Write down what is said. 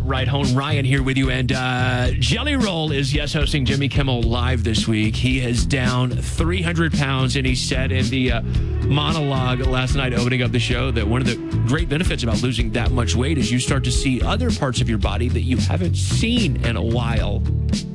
Ride Home. Ryan here with you. And Jelly Roll is, yes, hosting Jimmy Kimmel Live this week. He is down 300 pounds, and he said in the monologue last night opening up the show that one of the great benefits about losing that much weight is you start to see other parts of your body that you haven't seen in a while.